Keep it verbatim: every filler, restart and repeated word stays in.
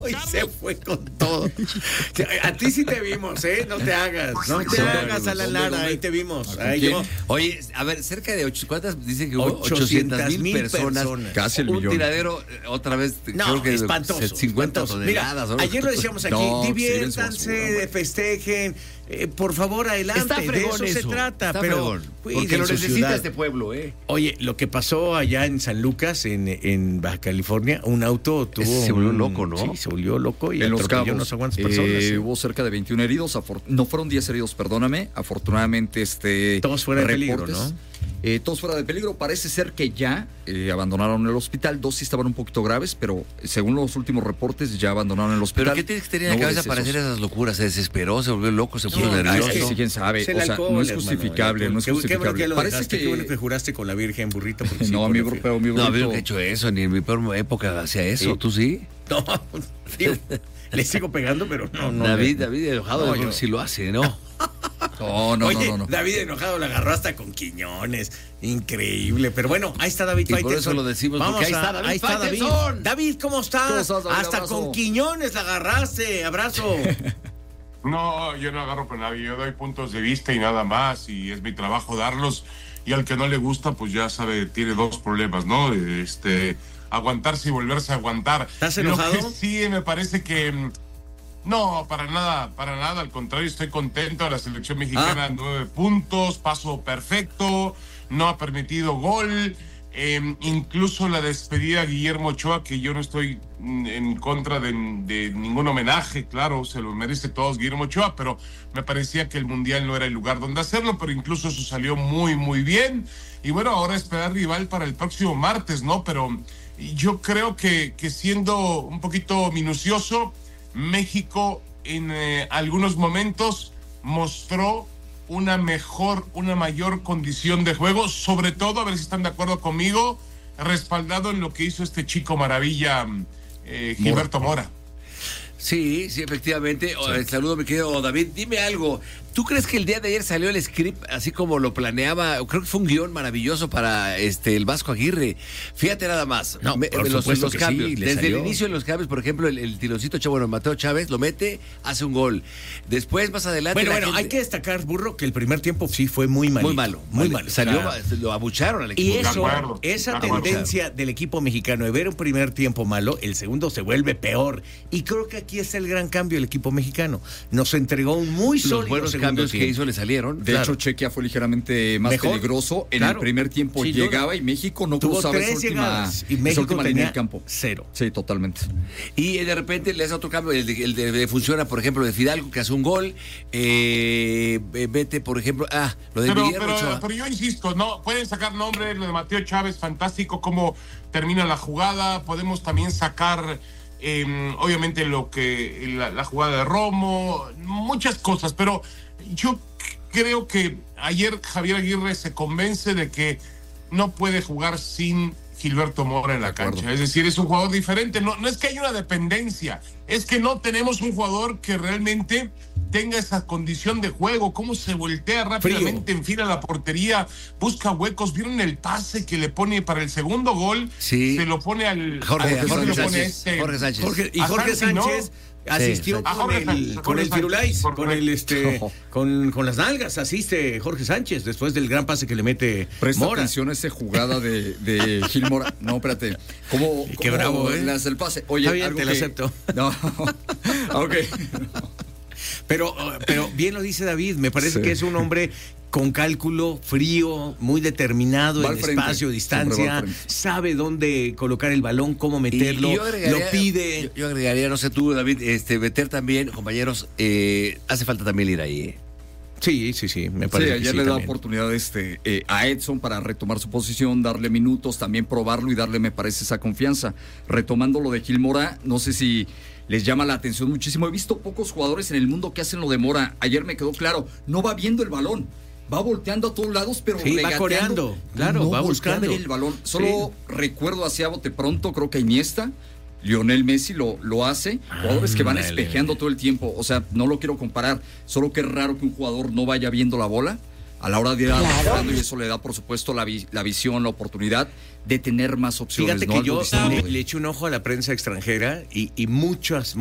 Y se fue con todo. A ti sí te vimos, ¿eh? No te hagas. No te hagas, Alan Lara. Ahí te vimos. Ahí yo. Oye, a ver, cerca de ocho, ¿cuántas dicen que hubo? ochocientas mil personas. personas. Casi el un millón. Un tiradero, otra vez, no, creo que espantoso, cincuenta espantoso. toneladas. Mira, ayer lo decíamos aquí, no, diviértanse, sí, festejen. Eh, por favor, adelante. Está fregón de eso, eso se trata. Está pero porque lo necesita ciudad. Este pueblo, ¿eh? Oye, lo que pasó allá en San Lucas, en, en Baja California, un auto tuvo. Ese se volvió loco, ¿no? Sí, se volvió loco y en Los Cabos, unos aguantes personas. Eh, ¿sí? Hubo cerca de veintiún heridos, afor- no fueron diez heridos, perdóname. Afortunadamente, este. Todos fuera de peligro, ¿no? Eh, todos fuera de peligro. Parece ser que ya eh, abandonaron el hospital. Dos sí estaban un poquito graves, pero según los últimos reportes ya abandonaron el hospital. ¿Pero qué tienes que tener en la cabeza para hacer esas locuras? ¿Se desesperó? ¿Se volvió loco? ¿Se puso no, nervioso? Es que sí, quién sabe. O sea, alcohol, no es justificable, hermano, no es qué, justificable. Qué, qué Parece dejaste, que... qué bueno que juraste con la Virgen, burrito. No, sí, mi bro, pero mi No, burrito... no he hecho eso, ni en mi peor época hacía eso. ¿Sí? ¿Tú sí? No, digo, le sigo pegando, pero no, no. David, le... David enojado, no, yo... sí lo hace, ¿no? No, no, Oye, no, no, no. David enojado la agarró hasta con Quiñones. Increíble. Pero bueno, ahí está David y Faitelson. Por eso lo decimos, Vamos porque ahí a, está David ahí está Faitelson. David. David, ¿cómo estás? ¿Cómo estás, David? Hasta Abrazo. con Quiñones la agarraste. Abrazo. No, yo no agarro con nadie. Yo doy puntos de vista y nada más. Y es mi trabajo darlos. Y al que no le gusta, pues ya sabe, tiene dos problemas, ¿no? Este, aguantarse y volverse a aguantar. ¿Estás enojado? Lo que sí, me parece que... No, para nada, para nada, al contrario, estoy contento. La selección mexicana, ah. nueve puntos, paso perfecto, no ha permitido gol, eh, incluso la despedida de Guillermo Ochoa, que yo no estoy en contra de, de ningún homenaje, claro, se lo merece todos Guillermo Ochoa, pero me parecía que el Mundial no era el lugar donde hacerlo, pero incluso eso salió muy, muy bien. Y bueno, ahora esperar rival para el próximo martes, ¿no? Pero yo creo que, que siendo un poquito minucioso, México en eh, algunos momentos mostró una mejor, una mayor condición de juego, sobre todo, a ver si están de acuerdo conmigo, respaldado en lo que hizo este chico maravilla, eh, Gilberto Mora. Sí, sí, efectivamente. Sí. Saludo, mi querido David. Dime algo. ¿Tú crees que el día de ayer salió el script así como lo planeaba? Creo que fue un guión maravilloso para este el Vasco Aguirre. Fíjate nada más. No, Me, por los, supuesto los que cambios. sí, Desde salió. el inicio de los cambios, por ejemplo, el, el tironcito chavo, bueno, Mateo Chávez lo mete, hace un gol. Después, más adelante. Bueno, bueno, gente... hay que destacar, Burro, que el primer tiempo sí fue muy malito. Muy malo. Muy vale. malo. Salió, claro. Lo abucharon al equipo. Y eso, acuerdo, esa acuerdo. tendencia del equipo mexicano de ver un primer tiempo malo, el segundo se vuelve peor. Y creo que aquí está el gran cambio del equipo mexicano. Nos entregó un muy sólido Los buenos cambios tiempo. que hizo le salieron. De claro. hecho, Chequia fue ligeramente más Mejor, peligroso. En claro. el primer tiempo sí, llegaba y México no tuvo cruzaba tres esa última, y México esa última tenía línea del campo. Cero. Sí, totalmente. Y de repente le hace otro cambio. El de, el de, de funciona, por ejemplo, de Fidalgo, que hace un gol. Eh, vete, por ejemplo. Ah, lo de pero, Guillermo pero, Ochoa. pero yo insisto, no pueden sacar nombre, lo de Mateo Chávez, fantástico, cómo termina la jugada. Podemos también sacar. Eh, obviamente lo que la, la jugada de Romo, muchas cosas, pero yo creo que ayer Javier Aguirre se convence de que no puede jugar sin Gilberto Mora en la cancha, es decir, es un jugador diferente, no, no es que haya una dependencia, es que no tenemos un jugador que realmente tenga esa condición de juego, cómo se voltea rápidamente, enfila la portería, busca huecos. ¿Vieron el pase que le pone para el segundo gol? Sí. Se lo pone al... Jorge, al, Jorge, lo Sánchez, pone este, Jorge Sánchez. Jorge, y Jorge Sánchez, Sánchez ¿no? asistió Sí, con, Jorge el, Sánchez, con Jorge el Firulais, Sánchez, con el este, no. con, con las nalgas asiste Jorge Sánchez después del gran pase que le mete Presta Mora. atención a esa jugada de, de Gil Mora. No, espérate. ¿Cómo, Qué cómo bravo, ¿eh? le hace el pase? Oye, Está bien, algo te lo que... acepto. No, ok. Pero, pero bien lo dice David, me parece Sí. que es un hombre con cálculo, frío, muy determinado Va en al frente, espacio, siempre va distancia, al frente. sabe dónde colocar el balón, cómo Y- meterlo, y yo agregaría- lo pide. Yo, yo agregaría, no sé tú, David, este, meter también, compañeros, eh, hace falta también ir ahí. ¿eh? Sí, sí, sí, me Sí, parece que ayer sí le da también. oportunidad este, eh, a Edson para retomar su posición, darle minutos, también probarlo y darle, me parece, esa confianza. Retomando lo de Gil Mora, no sé si les llama la atención muchísimo. He visto pocos jugadores en el mundo que hacen lo de Mora. Ayer me quedó claro, no va viendo el balón. Va volteando a todos lados, pero Sí, va regateando. coreando, claro, no va voltea a buscando. ver el balón. Solo recuerdo hacia bote pronto, creo que Iniesta, Lionel Messi lo, lo hace. Jugadores que van Ándale. espejeando todo el tiempo. O sea, no lo quiero comparar. Solo que es raro que un jugador no vaya viendo la bola. a la hora de ir Claro. arrastrando, y eso le da, por supuesto, la, vi- la visión, la oportunidad de tener más opciones. Fíjate ¿no? que Algo yo distinto le, de- le eché un ojo a la prensa extranjera y, y muchas